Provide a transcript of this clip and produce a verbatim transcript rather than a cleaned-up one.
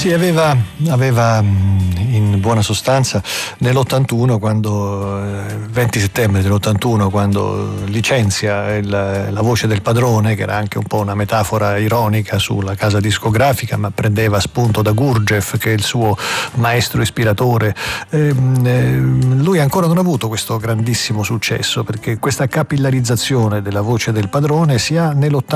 Sì, aveva, aveva in buona sostanza nell'ottantuno, quando venti settembre dell'ottantuno, quando licenzia il, la voce del padrone, che era anche un po' una metafora ironica sulla casa discografica, ma prendeva spunto da Gurdjieff, che è il suo maestro ispiratore. Eh, eh, lui ancora non ha avuto questo grandissimo successo, perché questa capillarizzazione della voce del padrone sia nell'ottanta